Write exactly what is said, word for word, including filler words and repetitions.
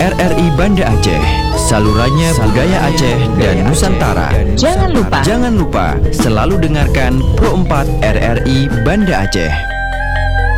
R R I Banda Aceh, salurannya budaya Aceh dan Nusantara. Jangan lupa Jangan lupa selalu dengarkan Pro empat R R I Banda Aceh.